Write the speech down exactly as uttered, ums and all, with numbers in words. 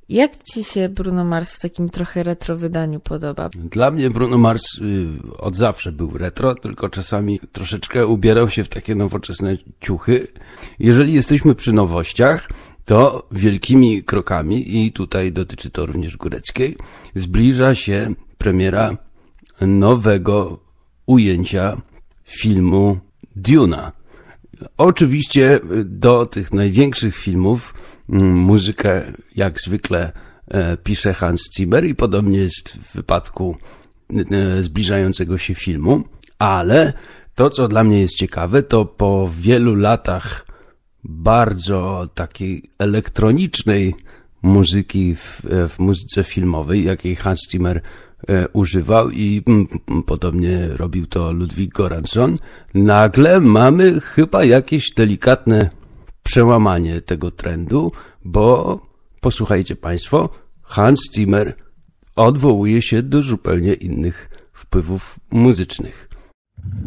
Jak ci się Bruno Mars w takim trochę retro wydaniu podoba? Dla mnie Bruno Mars y, od zawsze był retro, tylko czasami troszeczkę ubierał się w takie nowoczesne ciuchy. Jeżeli jesteśmy przy nowościach, to wielkimi krokami, i tutaj dotyczy to również Góreckiej, zbliża się premiera nowego ujęcia filmu Duna. Oczywiście do tych największych filmów muzykę jak zwykle pisze Hans Zimmer i podobnie jest w wypadku zbliżającego się filmu, ale to, co dla mnie jest ciekawe, to po wielu latach bardzo takiej elektronicznej muzyki w, w muzyce filmowej, jakiej Hans Zimmer e, używał i m, m, podobnie robił to Ludwig Göransson, nagle mamy chyba jakieś delikatne przełamanie tego trendu, bo posłuchajcie Państwo, Hans Zimmer odwołuje się do zupełnie innych wpływów muzycznych.